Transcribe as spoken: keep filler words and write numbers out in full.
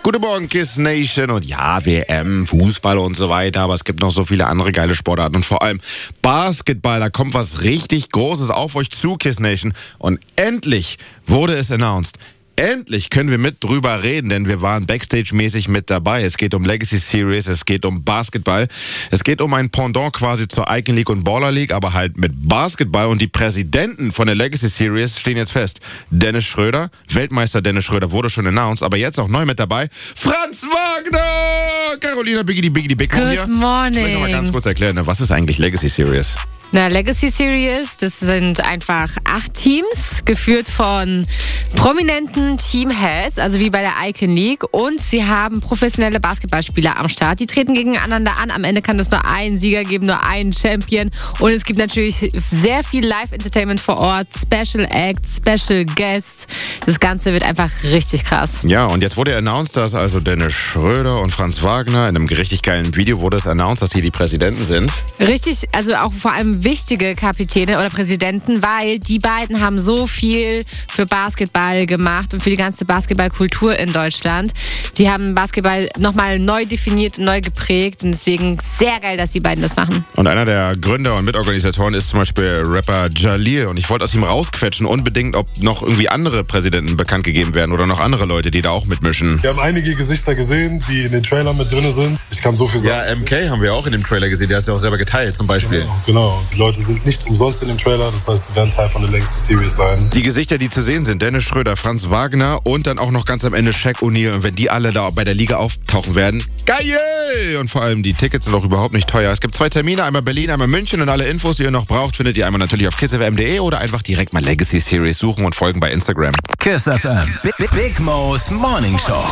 Guten Morgen, Kiss Nation. Und ja, W M, Fußball und so weiter. Aber es gibt noch so viele andere geile Sportarten. Und vor allem Basketball. Da kommt was richtig Großes auf euch zu, Kiss Nation. Und endlich wurde es announced. Endlich können wir mit drüber reden, denn wir waren Backstage-mäßig mit dabei. Es geht um Legacy Series, es geht um Basketball. Es geht um ein Pendant quasi zur Icon League und Baller League, aber halt mit Basketball. Und die Präsidenten von der Legacy Series stehen jetzt fest. Dennis Schröder, Weltmeister Dennis Schröder, wurde schon announced, aber jetzt auch neu mit dabei. Franz Wagner! Carolina Biggity Biggity Big Good hier. morning. Ich will noch mal ganz kurz erklären, ne? Was ist eigentlich Legacy Series? Na, Legacy Series, das sind einfach acht Teams, geführt von prominenten Teamheads, also wie bei der Icon League. Und sie haben professionelle Basketballspieler am Start. Die treten gegeneinander an. Am Ende kann es nur einen Sieger geben, nur einen Champion. Und es gibt natürlich sehr viel Live-Entertainment vor Ort, Special Acts, Special Guests. Das Ganze wird einfach richtig krass. Ja, und jetzt wurde announced, dass also Dennis Schröder und Franz Wagner, in einem richtig geilen Video wurde es announced, dass hier die Präsidenten sind. Richtig, also auch vor allem wichtige Kapitäne oder Präsidenten, weil die beiden haben so viel für Basketball gemacht und für die ganze Basketballkultur in Deutschland. Die haben Basketball nochmal neu definiert und neu geprägt und deswegen sehr geil, dass die beiden das machen. Und einer der Gründer und Mitorganisatoren ist zum Beispiel Rapper Jalil und ich wollte aus ihm rausquetschen unbedingt, ob noch irgendwie andere Präsidenten bekannt gegeben werden oder noch andere Leute, die da auch mitmischen. Wir haben einige Gesichter gesehen, die in den Trailern mit drin sind. Ich kann so viel sagen. Ja, M K haben wir auch in dem Trailer gesehen, der ist ja auch selber geteilt zum Beispiel. Genau, genau. Die Leute sind nicht umsonst in dem Trailer, das heißt, sie werden Teil von der Legacy Series sein. Die Gesichter, die zu sehen sind, Dennis Schröder, Franz Wagner und dann auch noch ganz am Ende Shaq O'Neal. Und wenn die alle da bei der Liga auftauchen werden, geil! Und vor allem die Tickets sind auch überhaupt nicht teuer. Es gibt zwei Termine, einmal Berlin, einmal München und alle Infos, die ihr noch braucht, findet ihr einmal natürlich auf kiss f m punkt d e oder einfach direkt mal Legacy Series suchen und folgen bei Instagram. Kiss F M. Big, Big Mo's Morning Show.